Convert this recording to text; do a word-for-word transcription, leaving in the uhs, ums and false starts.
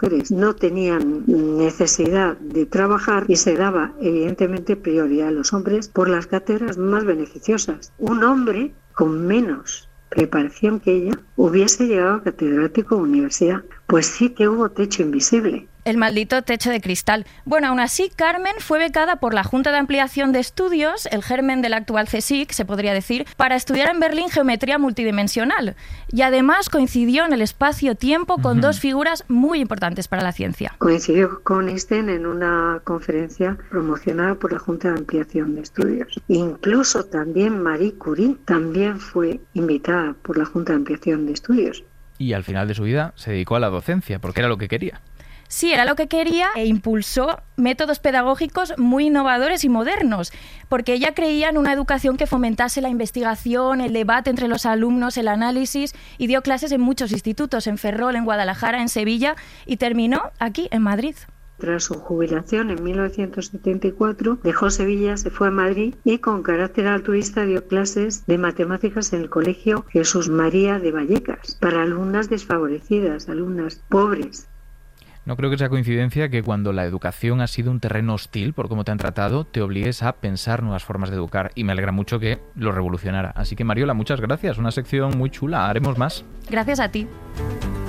mujeres no tenían necesidad de trabajar y se daba evidentemente prioridad a los hombres por las cátedras más beneficiosas. Un hombre con menos preparación que ella hubiese llegado a catedrático de universidad. Pues sí que hubo techo invisible. El maldito techo de cristal. Bueno, aún así, Carmen fue becada por la Junta de Ampliación de Estudios, el germen del actual CSIC, se podría decir, para estudiar en Berlín geometría multidimensional. Y además coincidió en el espacio-tiempo con uh-huh. dos figuras muy importantes para la ciencia. Coincidió con Einstein en una conferencia promocionada por la Junta de Ampliación de Estudios. Incluso también Marie Curie también fue invitada por la Junta de Ampliación de Estudios. Y al final de su vida se dedicó a la docencia, porque era lo que quería. Sí, era lo que quería e impulsó métodos pedagógicos muy innovadores y modernos, porque ella creía en una educación que fomentase la investigación, el debate entre los alumnos, el análisis, y dio clases en muchos institutos, en Ferrol, en Guadalajara, en Sevilla, y terminó aquí, en Madrid. Tras su jubilación en mil novecientos setenta y cuatro, dejó Sevilla, se fue a Madrid y con carácter altruista dio clases de matemáticas en el Colegio Jesús María de Vallecas, para alumnas desfavorecidas, alumnas pobres. No creo que sea coincidencia que cuando la educación ha sido un terreno hostil por cómo te han tratado, te obligues a pensar nuevas formas de educar, y me alegra mucho que lo revolucionara. Así que, Mariola, muchas gracias, una sección muy chula, haremos más. Gracias a ti.